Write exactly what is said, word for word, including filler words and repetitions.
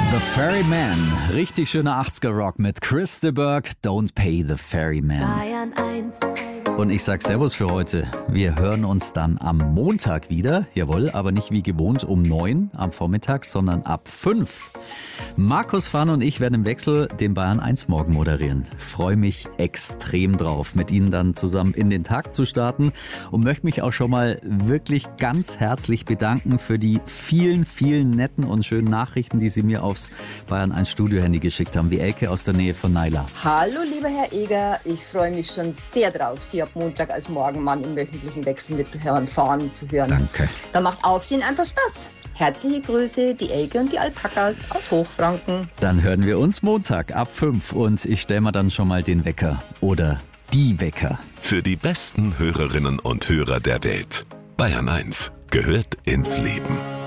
The Ferryman, richtig schöner achtziger-Rock mit Chris de Burgh, Don't Pay the Ferryman. Bayern eins. Und ich sag Servus für heute. Wir hören uns dann am Montag wieder, jawohl, aber nicht wie gewohnt um neun am Vormittag, sondern ab fünf. Markus Pfann und ich werden im Wechsel den Bayern eins Morgen moderieren. Freue mich extrem drauf, mit Ihnen dann zusammen in den Tag zu starten und möchte mich auch schon mal wirklich ganz herzlich bedanken für die vielen, vielen netten und schönen Nachrichten, die Sie mir aufs Bayern eins Studio-Handy geschickt haben, wie Elke aus der Nähe von Naila. Hallo lieber Herr Eger, ich freue mich schon sehr drauf, Sie ab Montag als Morgenmann im wöchentlichen Wechsel mit Herrn Fahren zu hören. Danke. Da macht Aufstehen einfach Spaß. Herzliche Grüße, die Elke und die Alpakas aus Hochfranken. Dann hören wir uns Montag ab fünf und ich stelle mir dann schon mal den Wecker oder die Wecker. Für die besten Hörerinnen und Hörer der Welt. Bayern eins gehört ins Leben.